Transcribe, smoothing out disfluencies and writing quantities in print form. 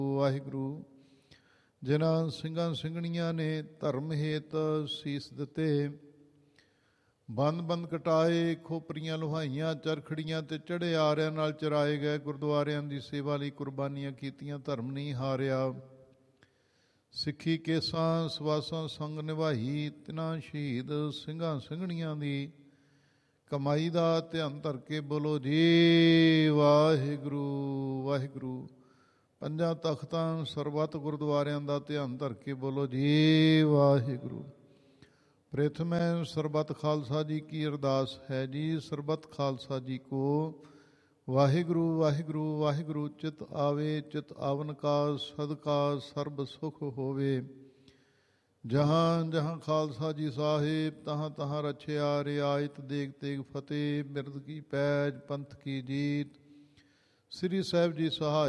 ਵਾਹਿਗੁਰੂ। ਜਿਨ੍ਹਾਂ ਸਿੰਘਾਂ ਸਿੰਘਣੀਆਂ ਨੇ ਧਰਮ ਹੇਤ ਸੀਸ ਦਿੱਤੇ, ਬੰਦ ਬੰਦ ਕਟਾਏ, ਖੋਪਰੀਆਂ ਲੁਹਾਈਆਂ, ਚਰਖੜੀਆਂ ਤੇ ਚੜ੍ਹੇ ਆਰਿਆਂ ਨਾਲ ਚਰਾਏ ਗਏ, ਗੁਰਦੁਆਰਿਆਂ ਦੀ ਸੇਵਾ ਲਈ ਕੁਰਬਾਨੀਆਂ ਕੀਤੀਆਂ, ਧਰਮ ਨਹੀਂ ਹਾਰਿਆ। ਸਿੱਖੀ ਕੇਸਾਂ ਸਵਾਸਾਂ ਸੰਗ ਨਿਭਾਈ, ਤਿਨਾਂ ਸ਼ਹੀਦ ਸਿੰਘਾਂ ਸਿੰਘਣੀਆਂ ਦੀ ਕਮਾਈ ਦਾ ਧਿਆਨ ਧਰ ਕੇ ਬੋਲੋ ਜੀ ਵਾਹਿਗੁਰੂ ਵਾਹਿਗੁਰੂ। ਪੰਜਾਂ ਤਖਤਾਂ ਸਰਬੱਤ ਗੁਰਦੁਆਰਿਆਂ ਦਾ ਧਿਆਨ ਧਰ ਕੇ ਬੋਲੋ ਜੀ ਵਾਹਿਗੁਰੂ। ਪ੍ਰਥਮੈ ਸਰਬੱਤ ਖਾਲਸਾ ਜੀ ਕੀ ਅਰਦਾਸ ਹੈ ਜੀ। ਸਰਬੱਤ ਖਾਲਸਾ ਜੀ ਕੋ ਵਾਹਿਗੁਰੂ ਵਾਹਿਗੁਰੂ ਵਾਹਿਗੁਰੂ। ਚਿਤ ਆਵੇ ਚਿਤ ਆਵਨ ਕਾ ਸਦਕਾ ਸਰਬ ਸੁਖ ਹੋਵੇ। ਜਹਾਂ ਜਹਾਂ ਖਾਲਸਾ ਜੀ ਸਾਹਿਬ, ਤਹਾਂ ਤਹਾਂ ਰਛਿਆ ਰਿਆਇਤ। ਦੇਗ ਤੇਗ ਫਤਿਹ, ਬਿਰਦ ਕੀ ਪੈਜ, ਪੰਥ ਕੀ ਜੀਤ। ਸ੍ਰੀ ਸਾਹਿਬ ਜੀ ਸਹਾਇ।